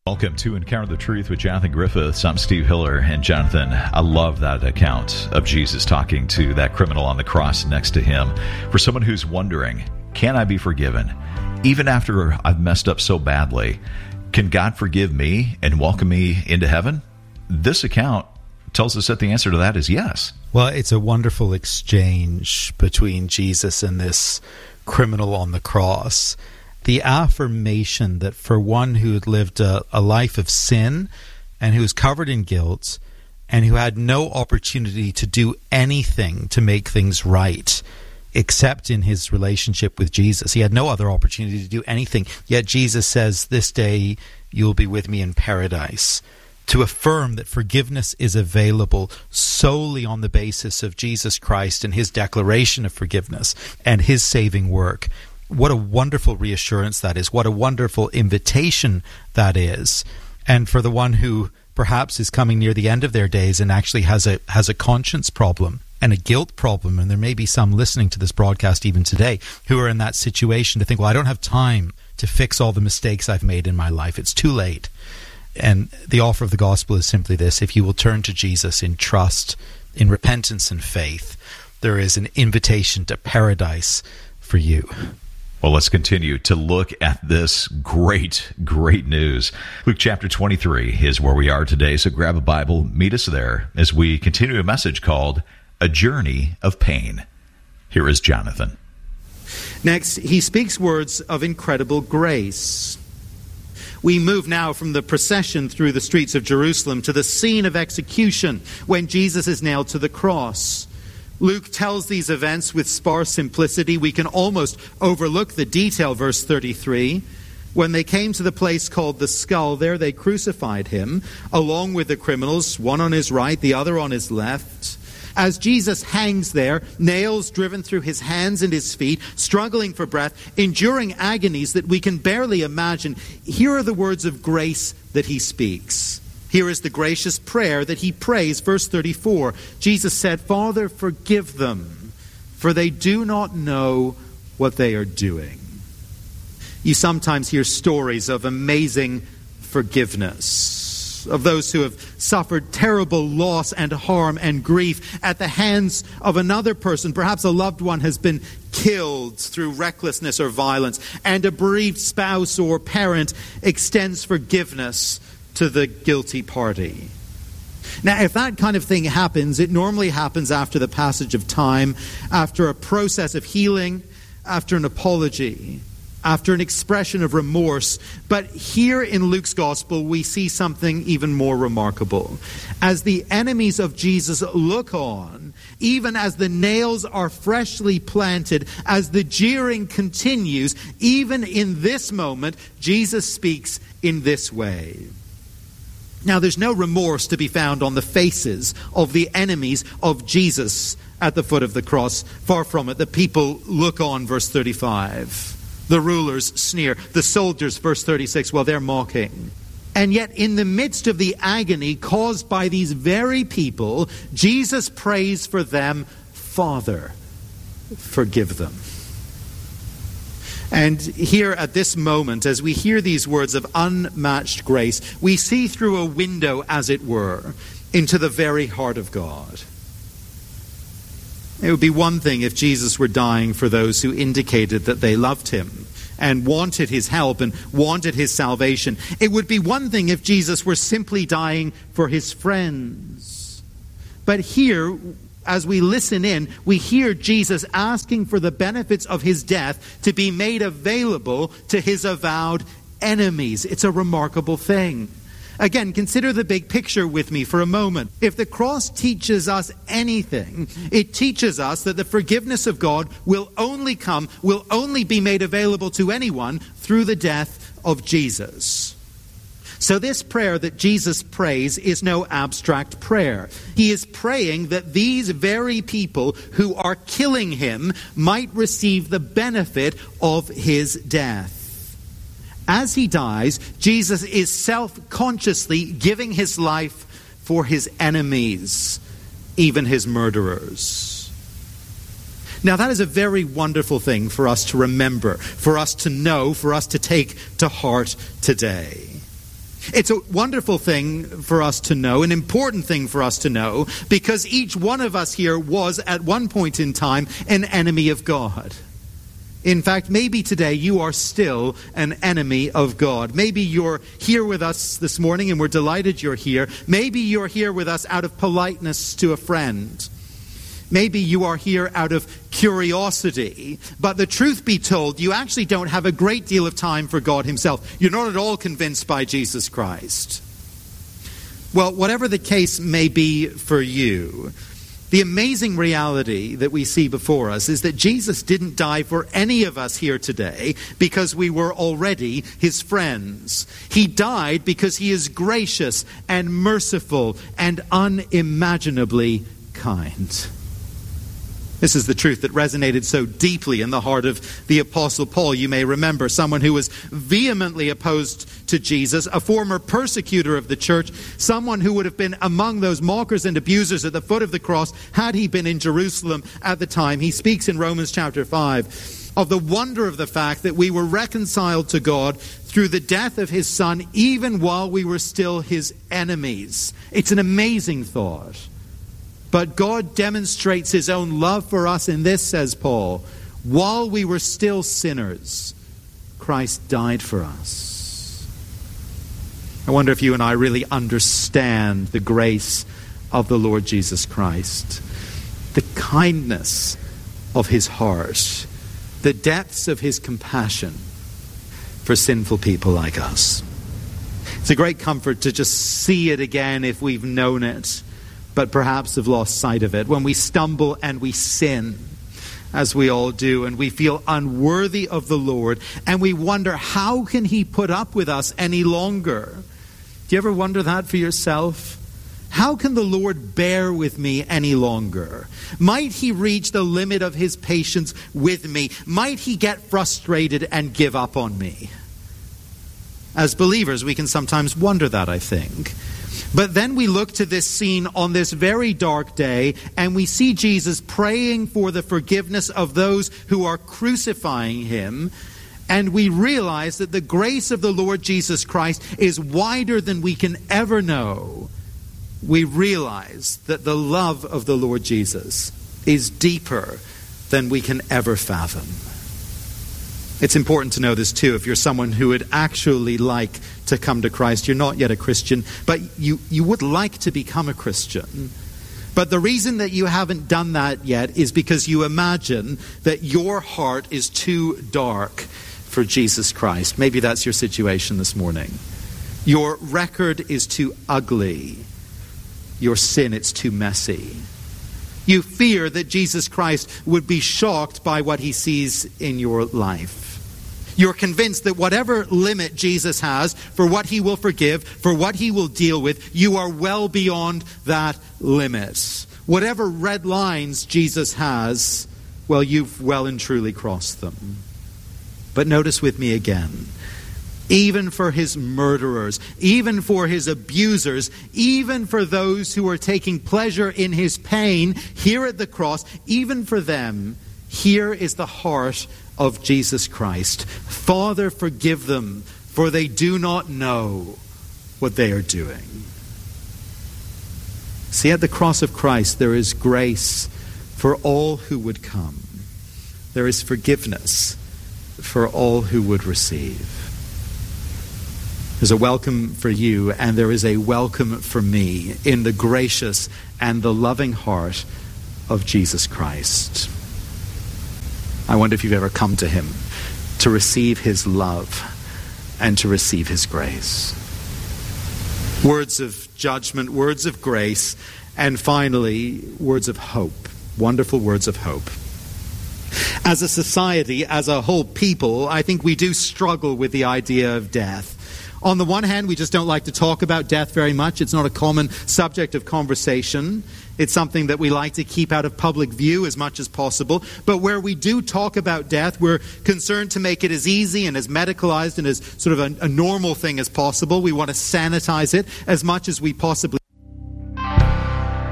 Welcome to Encounter the Truth with Jonathan Griffiths. I'm Steve Hiller. And Jonathan, I love that account of Jesus talking to that criminal on the cross next to him. For someone who's wondering, can I be forgiven? Even after I've messed up so badly, can God forgive me and welcome me into heaven? This account tells us that the answer to that is yes. Well, it's a wonderful exchange between Jesus and this criminal on the cross. The affirmation that for one who had lived a life of sin and who was covered in guilt and who had no opportunity to do anything to make things right except in his relationship with Jesus. He had no other opportunity to do anything. Yet Jesus says, this day you'll be with me in paradise. To affirm that forgiveness is available solely on the basis of Jesus Christ and his declaration of forgiveness and his saving work. What a wonderful reassurance that is. What a wonderful invitation that is. And for the one who perhaps is coming near the end of their days and actually has a conscience problem and a guilt problem, and there may be some listening to this broadcast even today who are in that situation to think, well, I don't have time to fix all the mistakes I've made in my life. It's too late. And the offer of the gospel is simply this: if you will turn to Jesus in trust, in repentance and faith, there is an invitation to paradise for you. Well, let's continue to look at this great news. Luke chapter 23 is where we are today, so grab a Bible, meet us there as we continue a message called A Journey of Pain. Here is Jonathan. Next, he speaks words of incredible grace. We move now from the procession through the streets of Jerusalem to the scene of execution when Jesus is nailed to the cross. Luke tells these events with sparse simplicity. We can almost overlook the detail. Verse 33, when they came to the place called the Skull, there they crucified him, along with the criminals, one on his right, the other on his left. As Jesus hangs there, nails driven through his hands and his feet, struggling for breath, enduring agonies that we can barely imagine, here are the words of grace that he speaks. Here is the gracious prayer that he prays. Verse 34, Jesus said, Father, forgive them, for they do not know what they are doing. You sometimes hear stories of amazing forgiveness, of those who have suffered terrible loss and harm and grief at the hands of another person. Perhaps a loved one has been killed through recklessness or violence, and a bereaved spouse or parent extends forgiveness to the guilty party. Now, if that kind of thing happens, it normally happens after the passage of time, after a process of healing, after an apology, after an expression of remorse. But here in Luke's gospel, we see something even more remarkable. As the enemies of Jesus look on, even as the nails are freshly planted, as the jeering continues, even in this moment, Jesus speaks in this way. Now, there's no remorse to be found on the faces of the enemies of Jesus at the foot of the cross. Far from it. The people look on, verse 35. The rulers sneer. The soldiers, verse 36, well, they're mocking. And yet, in the midst of the agony caused by these very people, Jesus prays for them, Father, forgive them. And here at this moment, as we hear these words of unmatched grace, we see through a window, as it were, into the very heart of God. It would be one thing if Jesus were dying for those who indicated that they loved him and wanted his help and wanted his salvation. It would be one thing if Jesus were simply dying for his friends. But here, as we listen in, we hear Jesus asking for the benefits of his death to be made available to his avowed enemies. It's a remarkable thing. Again, consider the big picture with me for a moment. If the cross teaches us anything, it teaches us that the forgiveness of God will only be made available to anyone through the death of Jesus. So this prayer that Jesus prays is no abstract prayer. He is praying that these very people who are killing him might receive the benefit of his death. As he dies, Jesus is self-consciously giving his life for his enemies, even his murderers. Now, that is a very wonderful thing for us to remember, for us to know, for us to take to heart today. It's a wonderful thing for us to know, an important thing for us to know, because each one of us here was at one point in time an enemy of God. In fact, maybe today you are still an enemy of God. Maybe you're here with us this morning and we're delighted you're here. Maybe you're here with us out of politeness to a friend. Maybe you are here out of curiosity, but the truth be told, you actually don't have a great deal of time for God himself. You're not at all convinced by Jesus Christ. Well, whatever the case may be for you, the amazing reality that we see before us is that Jesus didn't die for any of us here today because we were already his friends. He died because he is gracious and merciful and unimaginably kind. This is the truth that resonated so deeply in the heart of the Apostle Paul. You may remember someone who was vehemently opposed to Jesus, a former persecutor of the church, someone who would have been among those mockers and abusers at the foot of the cross had he been in Jerusalem at the time. He speaks in Romans chapter 5 of the wonder of the fact that we were reconciled to God through the death of his Son, even while we were still his enemies. It's an amazing thought. But God demonstrates his own love for us in this, says Paul, while we were still sinners, Christ died for us. I wonder if you and I really understand the grace of the Lord Jesus Christ, the kindness of his heart, the depths of his compassion for sinful people like us. It's a great comfort to just see it again if we've known it, but perhaps have lost sight of it. When we stumble and we sin, as we all do, and we feel unworthy of the Lord, and we wonder, how can he put up with us any longer? Do you ever wonder that for yourself? How can the Lord bear with me any longer? Might he reach the limit of his patience with me? Might he get frustrated and give up on me? As believers, we can sometimes wonder that, I think. But then we look to this scene on this very dark day, and we see Jesus praying for the forgiveness of those who are crucifying him, and we realize that the grace of the Lord Jesus Christ is wider than we can ever know. We realize that the love of the Lord Jesus is deeper than we can ever fathom. It's important to know this too. If you're someone who would actually like to come to Christ, you're not yet a Christian, but you would like to become a Christian. But the reason that you haven't done that yet is because you imagine that your heart is too dark for Jesus Christ. Maybe that's your situation this morning. Your record is too ugly. Your sin, it's too messy. You fear that Jesus Christ would be shocked by what he sees in your life. You're convinced that whatever limit Jesus has for what he will forgive, for what he will deal with, you are well beyond that limit. Whatever red lines Jesus has, well, you've well and truly crossed them. But notice with me again, even for his murderers, even for his abusers, even for those who are taking pleasure in his pain here at the cross, even for them, here is the heart of Jesus Christ. Father, forgive them, for they do not know what they are doing. See, at the cross of Christ, there is grace for all who would come. There is forgiveness for all who would receive. There's a welcome for you, and there is a welcome for me in the gracious and the loving heart of Jesus Christ. I wonder if you've ever come to him to receive his love and to receive his grace. Words of judgment, words of grace, and finally, words of hope. Wonderful words of hope. As a society, as a whole people, I think we do struggle with the idea of death. On the one hand, we just don't like to talk about death very much. It's not a common subject of conversation. It's something that we like to keep out of public view as much as possible. But where we do talk about death, we're concerned to make it as easy and as medicalized and as sort of a normal thing as possible. We want to sanitize it as much as we possibly.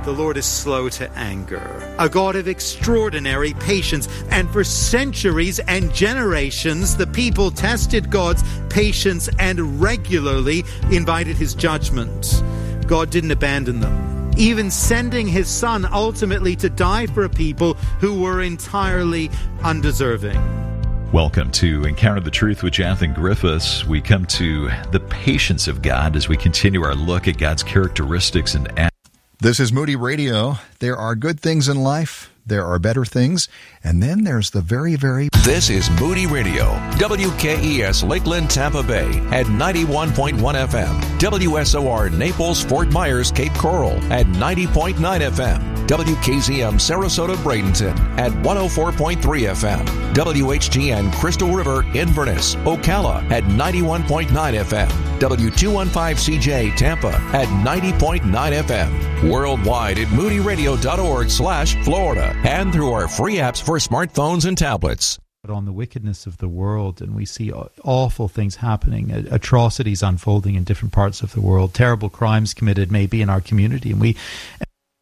The Lord is slow to anger, a God of extraordinary patience. And for centuries and generations, the people tested God's patience and regularly invited his judgment. God didn't abandon them, even sending his Son ultimately to die for a people who were entirely undeserving. Welcome to Encounter the Truth with Jonathan Griffiths. We come to the patience of God as we continue our look at God's characteristics and actions. This is Moody Radio. There are good things in life. There are better things. And then there's the very, very... This is Moody Radio. WKES Lakeland, Tampa Bay at 91.1 FM. WSOR Naples, Fort Myers, Cape Coral at 90.9 FM. WKZM Sarasota, Bradenton at 104.3 FM. WHGN Crystal River, Inverness, Ocala at 91.9 FM. W215CJ Tampa at 90.9 FM. Worldwide at moodyradio.org/Florida and through our free apps for smartphones and tablets. On the wickedness of the world, and we see awful things happening, atrocities unfolding in different parts of the world, terrible crimes committed maybe in our community, and we